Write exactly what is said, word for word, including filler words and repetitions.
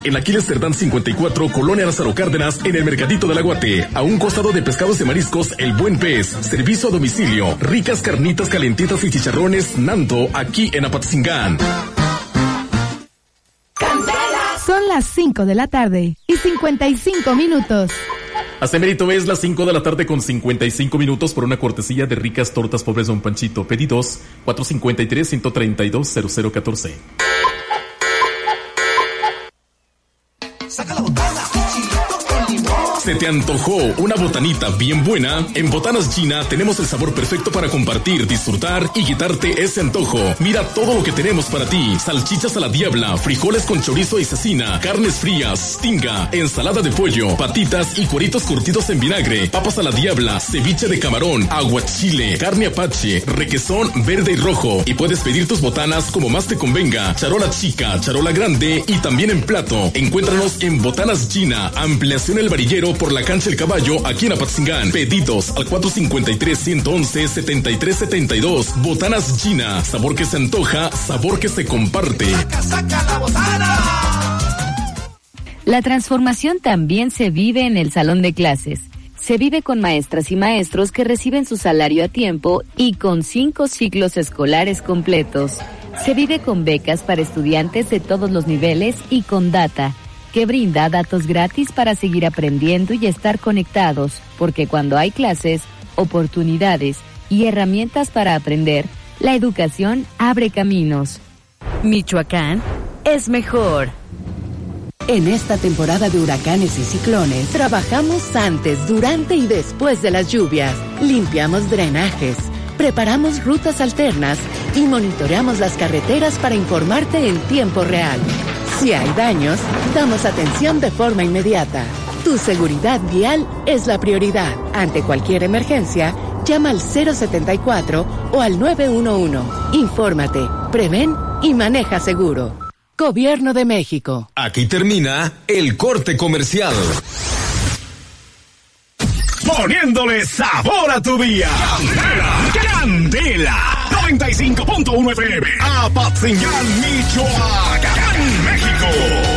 En Aquiles Cerdán cincuenta y cuatro, Colonia Lázaro Cárdenas, en el Mercadito del Aguate, a un costado de Pescados y Mariscos El Buen Pez, servicio a domicilio, ricas carnitas calentitas y chicharrones Nando, aquí en Apatzingán. Son las cinco de la tarde y cincuenta y cinco minutos. Hasta mérito es las cinco de la tarde con cincuenta y cinco minutos por una cortesía de Ricas Tortas Pobres Don Panchito. Pedidos cuatro cinco tres, uno tres dos, cero cero uno cuatro. Saca la botana, chilito con limón. ¿Se te antojó una botanita bien buena? En Botanas Gina tenemos el sabor perfecto para compartir, disfrutar y quitarte ese antojo. Mira todo lo que tenemos para ti. Salchichas a la diabla, frijoles con chorizo y cecina, carnes frías, tinga, ensalada de pollo, patitas y cueritos curtidos en vinagre, papas a la diabla, ceviche de camarón, aguachile, carne apache, requesón verde y rojo. Y puedes pedir tus botanas como más te convenga. Charola chica, charola grande y también en plato. Encuéntranos en Botanas Gina, ampliación El Varillero por la cancha El Caballo, aquí en Apatzingán. Pedidos al cuatro cinco tres, uno uno uno, siete tres siete dos. Botanas Gina, sabor que se antoja, sabor que se comparte. Saca, saca la botana. La transformación también se vive en el salón de clases. Se vive con maestras y maestros que reciben su salario a tiempo y con cinco ciclos escolares completos. Se vive con becas para estudiantes de todos los niveles y con Data, que brinda datos gratis para seguir aprendiendo y estar conectados, porque cuando hay clases, oportunidades y herramientas para aprender, la educación abre caminos. Michoacán es mejor. En esta temporada de huracanes y ciclones, trabajamos antes, durante y después de las lluvias. Limpiamos drenajes, preparamos rutas alternas y monitoreamos las carreteras para informarte en tiempo real. Si hay daños, damos atención de forma inmediata. Tu seguridad vial es la prioridad. Ante cualquier emergencia, llama al cero setenta y cuatro o al nueve uno uno. Infórmate, prevén y maneja seguro. Gobierno de México. Aquí termina el corte comercial. Poniéndole sabor a tu día. Candela, Candela. noventa y cinco punto uno F M. Apatzingán, Michoacán, México.